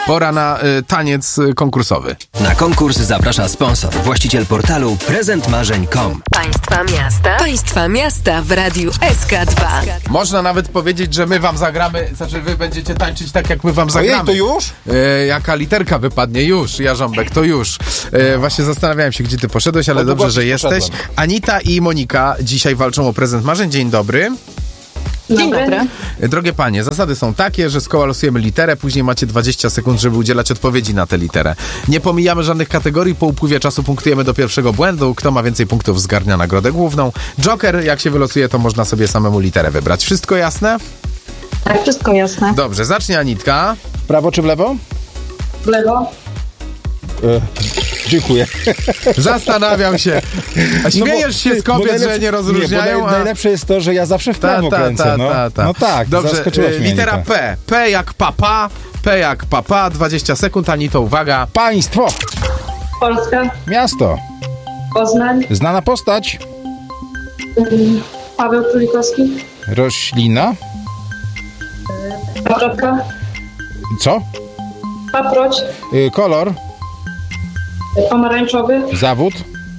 Pora na taniec konkursowy. Na konkurs zaprasza sponsor, właściciel portalu prezentmarzeń.com. Państwa miasta w Radiu SK2. Można nawet powiedzieć, że my wam zagramy, znaczy wy będziecie tańczyć tak, jak my wam zagramy. Ojej, to już? Jaka literka wypadnie? Już, Jarząbek, to już. Właśnie zastanawiałem się, gdzie ty poszedłeś, ale dobrze, że jesteś. Anita i Monika dzisiaj walczą o prezent marzeń. Dzień dobry. Dzień dobry. Drogie panie, zasady są takie, że z koła losujemy literę, później macie 20 sekund, żeby udzielać odpowiedzi na tę literę. Nie pomijamy żadnych kategorii, po upływie czasu punktujemy do pierwszego błędu. Kto ma więcej punktów, zgarnia nagrodę główną. Joker, jak się wylosuje, to można sobie samemu literę wybrać. Wszystko jasne? Tak, wszystko jasne. Dobrze, zacznie Anitka. W prawo czy w lewo? W lewo. Dziękuję. Zastanawiam się. A śmiejesz się z kobiet, że nie rozróżniają? Nie, najlepsze jest to, że ja zawsze w prawo kręcę. No tak, dobrze, zaskoczyłaś mnie, litera Anita. P. P jak papa. P jak papa. 20 sekund, Anito, uwaga. Państwo. Polska. Miasto. Poznań. Znana postać. Paweł Królikowski. Roślina. Paprotka. Co? Paproć. Kolor. Pomarańczowy. Zawód.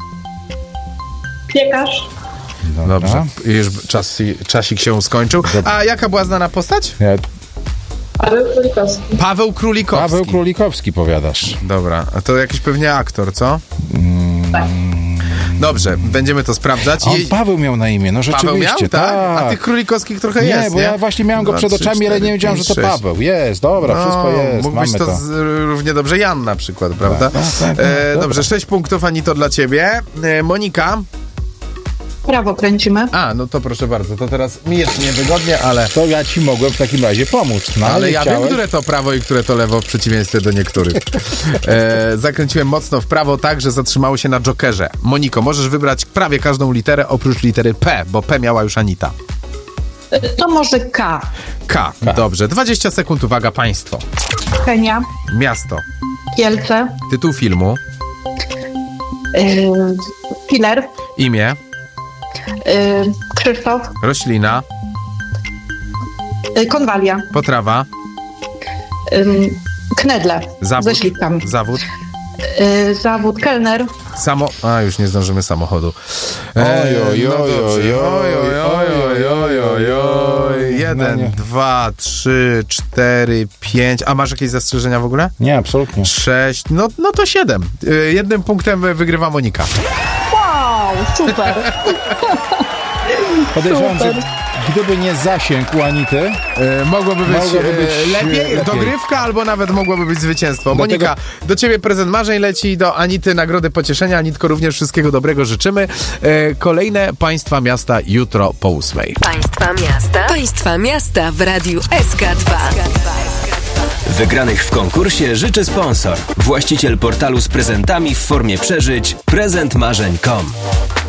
Piekarz. Dobrze, już czasik się skończył. A jaka była znana postać? Paweł Królikowski. Paweł Królikowski. Paweł Królikowski, powiadasz. Dobra, a to jakiś pewnie aktor, co? Tak. Dobrze, będziemy to sprawdzać. A on Paweł miał na imię, no rzeczywiście. Paweł miał, tak? A tych Królikowskich trochę jest, nie? Bo ja właśnie miałem go 2, przed 3, oczami, 4, ale nie wiedziałem, 5, że to 6. Paweł. Jest, dobra, wszystko jest, Mógł mamy być to równie dobrze Jan na przykład, prawda? Tak, dobrze, 6 punktów, Anito, dla ciebie. Monika? Prawo kręcimy. A, no to proszę bardzo, to teraz mi jest niewygodnie, ale... To ja ci mogłem w takim razie pomóc. No, Ale ja chciałeś? wiem, które to prawo i które to lewo, w przeciwieństwie do niektórych. Zakręciłem mocno w prawo tak, że zatrzymało się na jokerze. Moniko, możesz wybrać prawie każdą literę oprócz litery P, bo P miała już Anita. To może K. K. Dobrze. 20 sekund, uwaga, państwo. Kenia. Miasto. Kielce. Tytuł filmu. Filer. Imię. Krzysztof. Roślina. Konwalia. Potrawa. Knedle. Zawód. Ze śliwkami. Zawód. Zawód kelner. A, już nie zdążymy samochodu. Oj. 1, 2, 3, 4, 5. A masz jakieś zastrzeżenia w ogóle? Nie, absolutnie. 6. No to 7. Jednym punktem wygrywa Monika. Wow, super. Podejrzewam, że gdyby nie zasięg u Anity, mogłoby być lepiej, lepiej. dogrywka, albo nawet mogłoby być zwycięstwo. Dlatego... Monika, do ciebie prezent marzeń leci, do Anity nagrody pocieszenia. Anitko, również wszystkiego dobrego życzymy. Kolejne państwa miasta jutro po 8. Państwa miasta w Radiu SK2. Wygranych w konkursie życzy sponsor, właściciel portalu z prezentami w formie przeżyć prezentmarzeń.com.